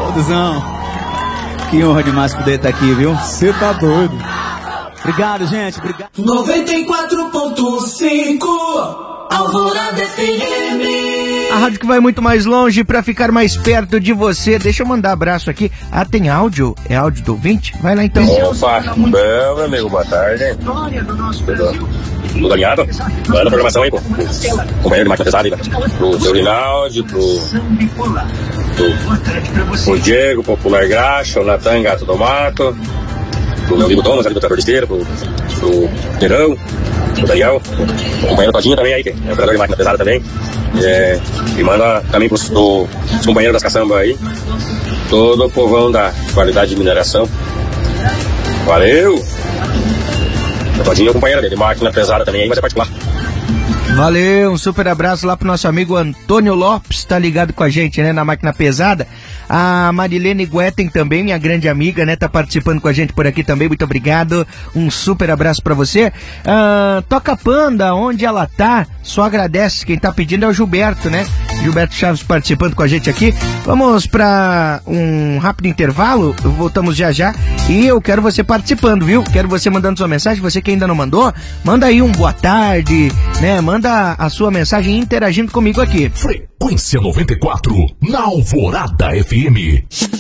Duzão, que honra demais poder estar aqui, viu? Você tá doido. Obrigado, gente, obrigado. 94.5 Alvorada FM. A rádio que vai muito mais longe pra ficar mais perto de você. Deixa eu mandar abraço aqui. Ah, tem áudio? É áudio do ouvinte? Vai lá então. Opa, bom, meu amigo, boa tarde. Tudo alinhado? Manda a programação aí, pô. Companheiro de máquina pesada aí, pro seu Rinaldi, pro Diego, Popular Graxa, o Natan Gato do Mato, pro meu amigo Thomas, ali do Trator de Esteira, pro Terão, pro Daniel, o companheiro Todinho também aí, que é operador de máquina pesada também. E manda também pros companheiros das caçambas aí, todo o povão da qualidade de mineração. Valeu! O Todinho é o companheiro dele, máquina pesada também aí, mas é particular. Valeu, um super abraço lá pro nosso amigo Antônio Lopes, tá ligado com a gente, né, na máquina pesada. A Marilene Guetem também, minha grande amiga, né, tá participando com a gente por aqui também, muito obrigado, um super abraço pra você. Toca Panda, onde ela tá, só agradece, quem tá pedindo é o Gilberto, né, Gilberto Chaves participando com a gente aqui. Vamos pra um rápido intervalo, voltamos já já, e eu quero você participando, viu, quero você mandando sua mensagem, você que ainda não mandou, manda aí um boa tarde, né, manda a sua mensagem interagindo comigo aqui. Frequência 94, na Alvorada FM.